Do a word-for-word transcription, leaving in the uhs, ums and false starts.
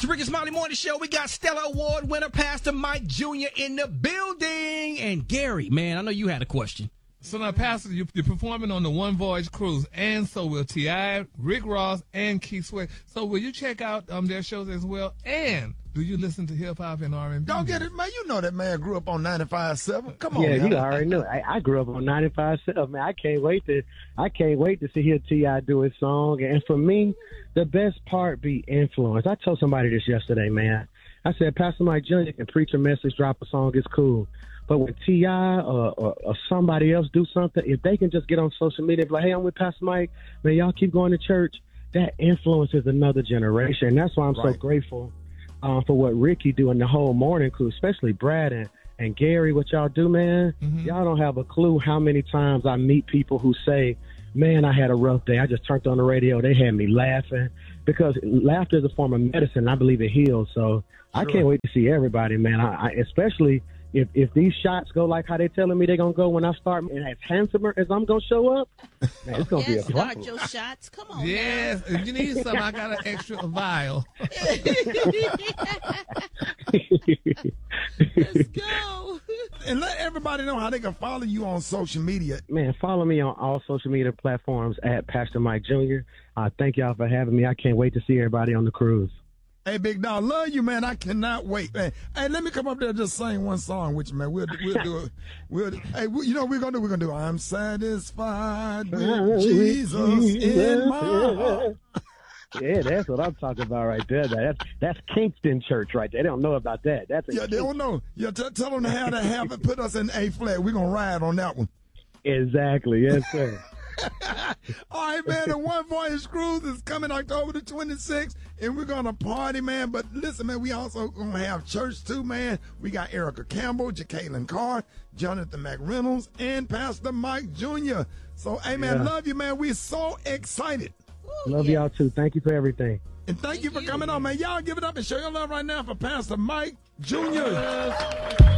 the Ricky Smiley Morning Show. We got Stellar Award winner Pastor Mike Junior in the building. And Gary, man, I know you had a question. So now, Pastor, you, you're performing on the One Voyage Cruise, and so will T I, Rick Ross, and Keith Sweat. So will you check out um, their shows as well? And do you listen to hip-hop and R and B? Don't get it, man. You know that man grew up on ninety-five point seven. Come on, yeah, man. you already know. I, I grew up on ninety-five point seven. Man, I can't wait to I can't wait to see hear T I do his song. And for me, the best part be influence. I told somebody this yesterday, man. I said, Pastor Mike Junior can preach a message, drop a song, it's cool. But when T I or, or, or somebody else do something, if they can just get on social media and be like, hey, I'm with Pastor Mike, man, y'all keep going to church, that influences another generation. And that's why I'm right. so grateful uh, for what Ricky do in the whole morning crew, especially Brad and, and Gary, what y'all do, man. Mm-hmm. Y'all don't have a clue how many times I meet people who say, man, I had a rough day. I just turned on the radio. They had me laughing. Because laughter is a form of medicine, and I believe it heals. So sure. I can't wait to see everybody, man. I, I especially... If if these shots go like how they telling me they're going to go when I start, and as handsomer as I'm going to show up, man, it's going to yes, be a problem. Start your shots. Come on. Yes, now. If you need something, I got an extra vial. Let's go. And let everybody know how they can follow you on social media. Man, follow me on all social media platforms at Pastor Mike Junior Uh, thank y'all for having me. I can't wait to see everybody on the cruise. Hey, Big Dog, love you, man. I cannot wait, man. Hey, let me come up there and just sing one song with you, man. We'll, we'll do it. We'll, hey, we, you know what we're going to do? We're going to do I'm satisfied with Jesus in my heart. Yeah, that's what I'm talking about right there. That's that's Kingston Church right there. They don't know about that. That's Yeah, they don't know. Yeah, t- tell them how to have it. Put us in A flat. We're going to ride on that one. Exactly. Yes, sir. All right, man, the One Voyage Cruise is coming October the twenty-sixth, and we're going to party, man. But listen, man, we also going to have church, too, man. We got Erica Campbell, Jacqueline Carr, Jonathan McReynolds, and Pastor Mike Junior So, hey, man, yeah. love you, man. We're so excited. Ooh, love yeah. y'all, too. Thank you for everything. And thank, thank you for you. coming on, man. Y'all give it up and show your love right now for Pastor Mike Junior